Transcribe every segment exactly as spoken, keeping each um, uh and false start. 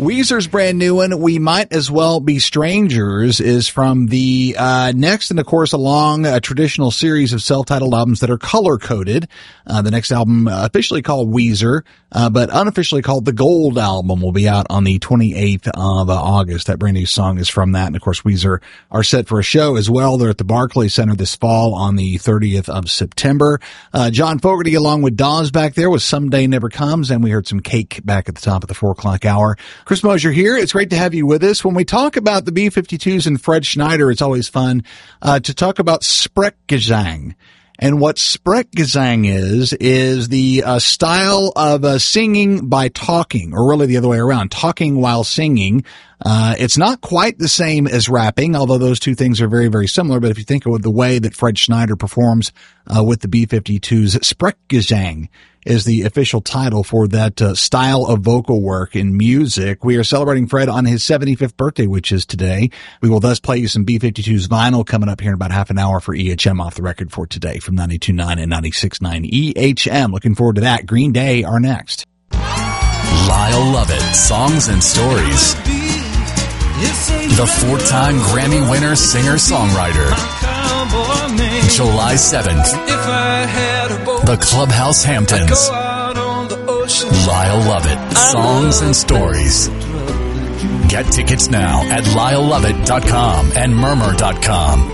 Weezer's brand new one, We Might As Well Be Strangers, is from the uh next in, of course, a long uh, traditional series of self-titled albums that are color-coded. Uh, the next album, uh, officially called Weezer, uh, but unofficially called the Gold Album, will be out on the twenty-eighth of uh, August. That brand new song is from that. And, of course, Weezer are set for a show as well. They're at the Barclays Center this fall on the thirtieth of September. Uh, John Fogerty, along with Dawes back there, with Someday Never Comes, and we heard some Cake back at the top of the four o'clock hour. Chris Mosier here. It's great to have you with us. When we talk about the B fifty-twos and Fred Schneider, it's always fun uh, to talk about Sprechgesang. And what Sprechgesang is, is the uh, style of uh, singing by talking, or really the other way around, talking while singing. Uh, it's not quite the same as rapping, although those two things are very, very similar. But if you think of the way that Fred Schneider performs uh, with the B fifty-twos, Sprechgesang is the official title for that uh, style of vocal work in music. We are celebrating Fred on his seventy-fifth birthday, which is today. We will thus play you some B fifty-twos vinyl coming up here in about half an hour for E H M Off the Record for today from ninety-two point nine and ninety-six point nine E H M. Looking forward to that. Green Day are next. Lyle Lovett, Songs and Stories. The four-time Grammy winner, singer-songwriter. July seventh, the Clubhouse Hamptons. Lyle Lovett, Songs and Stories. Get tickets now at lyle lovett dot com and murmur dot com.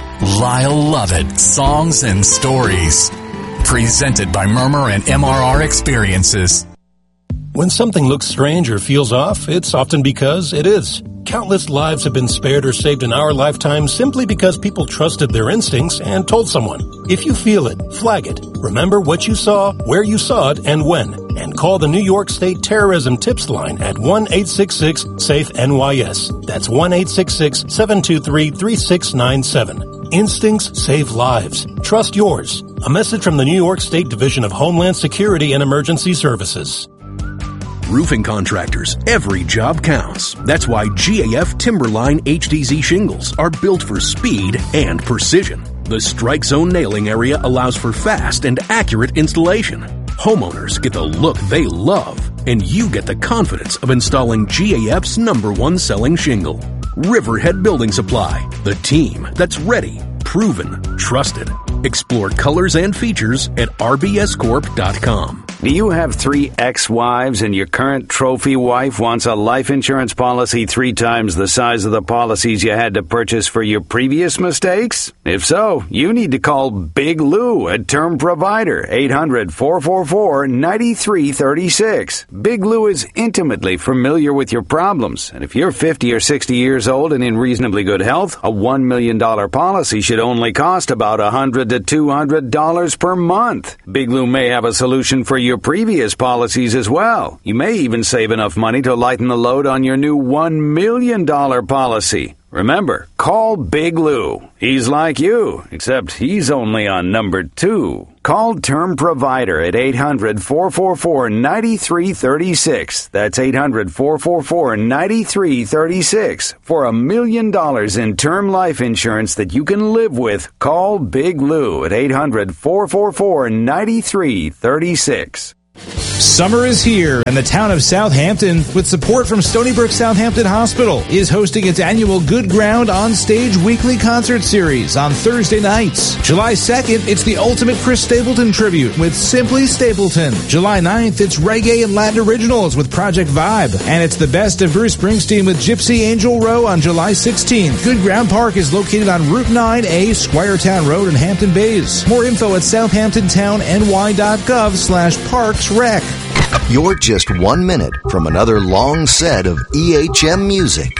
Lyle Lovett, Songs and Stories. Presented by Murmur and M R R Experiences. When something looks strange or feels off, it's often because it is. Countless lives have been spared or saved in our lifetime simply because people trusted their instincts and told someone. If you feel it, flag it. Remember what you saw, where you saw it, and when. And call the New York State Terrorism Tips Line at one eight six six SAFE N Y S. That's one eight six six seven two three three six nine seven. Instincts save lives. Trust yours. A message from the New York State Division of Homeland Security and Emergency Services. Roofing contractors, every job counts. That's why G A F Timberline H D Z shingles are built for speed and precision. The Strike Zone nailing area allows for fast and accurate installation. Homeowners get the look they love, and you get the confidence of installing G A F's number one selling shingle. Riverhead Building Supply, the team that's ready, proven, trusted. Explore colors and features at r b s corp dot com. Do you have three ex-wives and your current trophy wife wants a life insurance policy three times the size of the policies you had to purchase for your previous mistakes? If so, you need to call Big Lou at Term Provider, eight hundred, four four four, nine three three six. Big Lou is intimately familiar with your problems, and if you're fifty or sixty years old and in reasonably good health, a one million dollars policy should only cost about one hundred to two hundred dollars per month. Big Lou may have a solution for your previous policies as well. You may even save enough money to lighten the load on your new one million dollars policy. Remember, call Big Lou. He's like you, except he's only on number two. Call Term Provider at eight hundred, four four four, nine three three six. That's eight hundred, four four four, nine three three six. For a million dollars in term life insurance that you can live with, call Big Lou at eight hundred, four four four, nine three three six. Summer is here, and the town of Southampton, with support from Stony Brook Southampton Hospital, is hosting its annual Good Ground On Stage weekly concert series on Thursday nights. July second, it's the ultimate Chris Stapleton tribute with Simply Stapleton. July ninth, it's reggae and Latin originals with Project Vibe. And it's the best of Bruce Springsteen with Gypsy Angel Row on July sixteenth. Good Ground Park is located on Route nine A, Squiretown Road in Hampton Bays. More info at southampton town n y dot gov slash parks rec. You're just one minute from another long set of E H M music.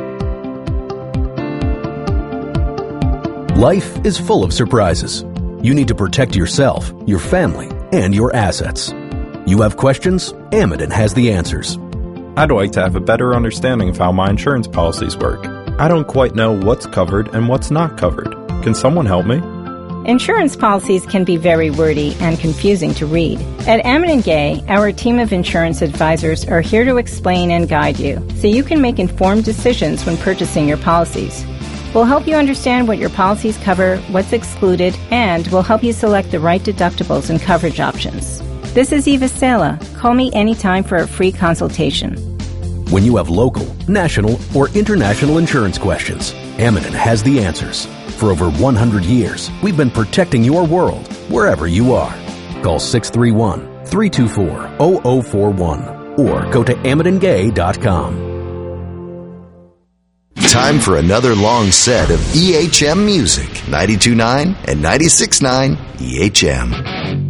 Life is full of surprises. You need to protect yourself, your family, and your assets. You have questions? Amidon has the answers. I'd like to have a better understanding of how my insurance policies work. I don't quite know what's covered and what's not covered. Can someone help me? Insurance policies can be very wordy and confusing to read. At Amidon Gay, our team of insurance advisors are here to explain and guide you so you can make informed decisions when purchasing your policies. We'll help you understand what your policies cover, what's excluded, and we'll help you select the right deductibles and coverage options. This is Eva Sela. Call me anytime for a free consultation. When you have local, national, or international insurance questions, Amidon has the answers. For over one hundred years, we've been protecting your world wherever you are. Call six three one, three two four, zero zero four one or go to amidon gay dot com. Time for another long set of E H M music. ninety-two point nine and ninety-six point nine E H M.